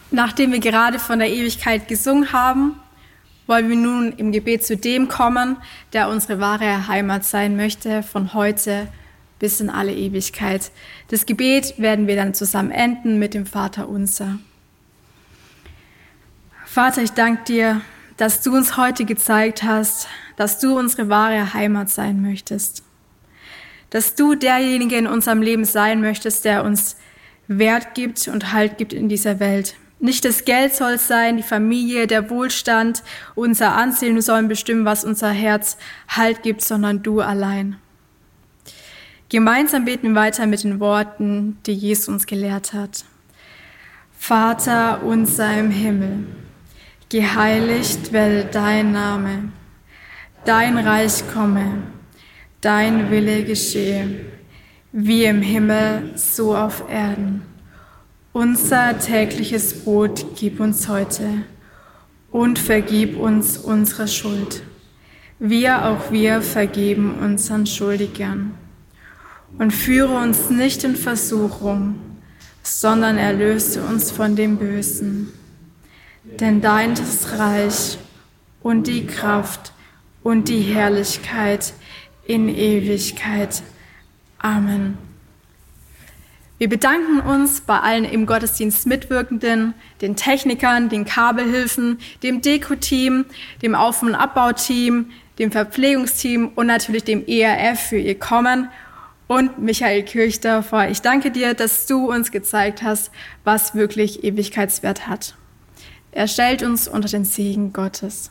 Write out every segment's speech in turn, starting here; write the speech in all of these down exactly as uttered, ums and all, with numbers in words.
Nachdem wir gerade von der Ewigkeit gesungen haben, wollen wir nun im Gebet zu dem kommen, der unsere wahre Heimat sein möchte, von heute bis in alle Ewigkeit. Das Gebet werden wir dann zusammen enden mit dem Vaterunser. Vater, ich danke dir, dass du uns heute gezeigt hast, dass du unsere wahre Heimat sein möchtest. Dass du derjenige in unserem Leben sein möchtest, der uns Wert gibt und Halt gibt in dieser Welt. Nicht das Geld soll es sein, die Familie, der Wohlstand, unser Ansehen sollen bestimmen, was unser Herz Halt gibt, sondern du allein. Gemeinsam beten wir weiter mit den Worten, die Jesus uns gelehrt hat. Vater unser im Himmel, geheiligt werde dein Name, dein Reich komme, dein Wille geschehe, wie im Himmel, so auf Erden. Unser tägliches Brot gib uns heute und vergib uns unsere Schuld, wie auch wir vergeben unseren Schuldigern. Und führe uns nicht in Versuchung, sondern erlöse uns von dem Bösen. Denn dein ist das Reich und die Kraft und die Herrlichkeit in Ewigkeit. Amen. Wir bedanken uns bei allen im Gottesdienst Mitwirkenden, den Technikern, den Kabelhilfen, dem Deko-Team, dem Auf- und Abbauteam, dem Verpflegungsteam und natürlich dem E R F für ihr Kommen und Michael Kirchdorfer. Ich danke dir, dass du uns gezeigt hast, was wirklich Ewigkeitswert hat. Er stellt uns unter den Segen Gottes.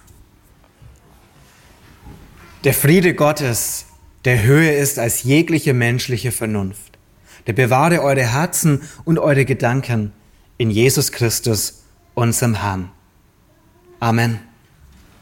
Der Friede Gottes, der höher ist als jegliche menschliche Vernunft, der bewahre eure Herzen und eure Gedanken in Jesus Christus, unserem Herrn. Amen.